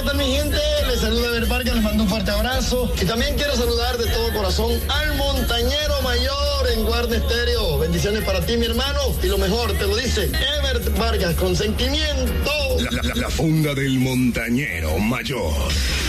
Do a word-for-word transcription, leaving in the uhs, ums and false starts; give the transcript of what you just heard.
¿qué tal mi gente? Les saluda Ever Vargas, les mando un fuerte abrazo. Y también quiero saludar de todo corazón al montañero mayor en Guardia Estéreo. Bendiciones para ti, mi hermano. Y lo mejor, te lo dice Ever Vargas, con sentimiento. La, la, la, la funda del montañero mayor.